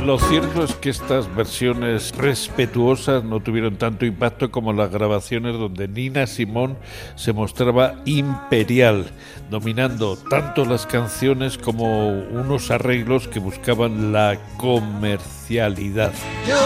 Lo cierto es que estas versiones respetuosas no tuvieron tanto impacto como las grabaciones donde Nina Simone se mostraba imperial, dominando tanto las canciones como unos arreglos que buscaban la comercialidad.